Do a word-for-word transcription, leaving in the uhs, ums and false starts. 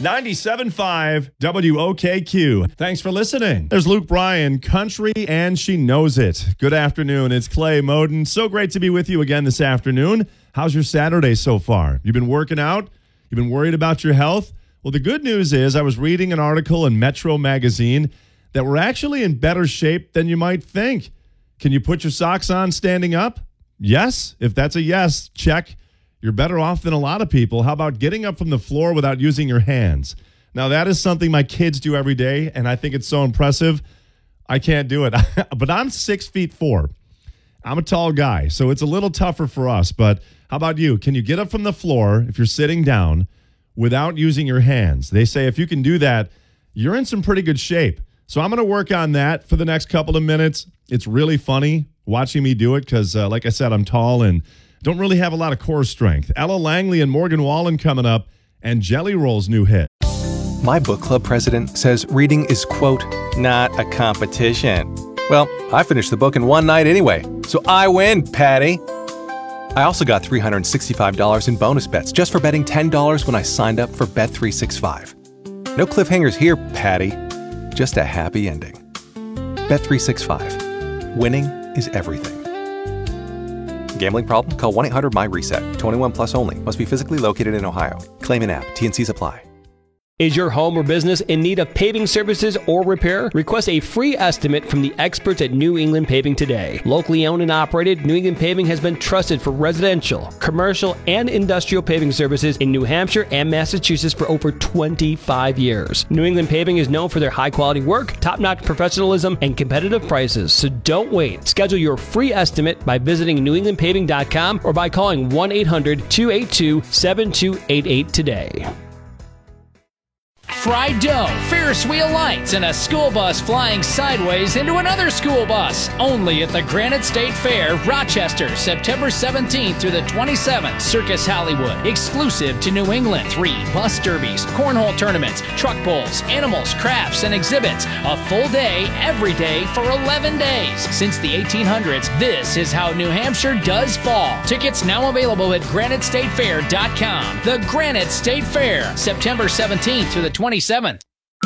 ninety-seven point five W O K Q. Thanks for listening. There's Luke Bryan, country, and she knows it. Good afternoon. It's Clay Moden. So great to be with you again this afternoon. How's your Saturday so far? You've been working out? You've been worried about your health? Well, the good news is I was reading an article in Metro Magazine that we're actually in better shape than you might think. Can you put your socks on standing up? Yes. If that's a yes, check. You're better off than a lot of people. How about getting up from the floor without using your hands? Now, that is something my kids do every day, and I think it's so impressive. I can't do it. But I'm six feet four. I'm a tall guy, so it's a little tougher for us. But how about you? Can you get up from the floor if you're sitting down without using your hands? They say if you can do that, you're in some pretty good shape. So I'm going to work on that for the next couple of minutes. It's really funny watching me do it because, uh, like I said, I'm tall and don't really have a lot of core strength. Ella Langley and Morgan Wallen coming up, and Jelly Roll's new hit. My book club president says reading is, quote, not a competition. Well, I finished the book in one night anyway, so I win, Patty. I also got three hundred sixty-five dollars in bonus bets just for betting ten dollars when I signed up for Bet three sixty-five. No cliffhangers here, Patty. Just a happy ending. Bet three sixty-five. Winning is everything. Gambling problem? Call one eight hundred my reset. twenty-one plus only. Must be physically located in Ohio. Claim in app. T N Cs apply. Is your home or business in need of paving services or repair? Request a free estimate from the experts at New England Paving today. Locally owned and operated, New England Paving has been trusted for residential, commercial, and industrial paving services in New Hampshire and Massachusetts for over twenty-five years. New England Paving is known for their high-quality work, top-notch professionalism, and competitive prices, so don't wait. Schedule your free estimate by visiting new england paving dot com or by calling one eight hundred two eight two seven two eight eight today. Fried dough, Ferris wheel lights, and a school bus flying sideways into another school bus. Only at the Granite State Fair, Rochester, September seventeenth through the twenty-seventh. Circus Hollywood, exclusive to New England. Three bus derbies, cornhole tournaments, truck pulls, animals, crafts, and exhibits. A full day, every day, for eleven days. Since the eighteen hundreds, this is how New Hampshire does fall. Tickets now available at granite state fair dot com. The Granite State Fair, September seventeenth through the twenty-seventh.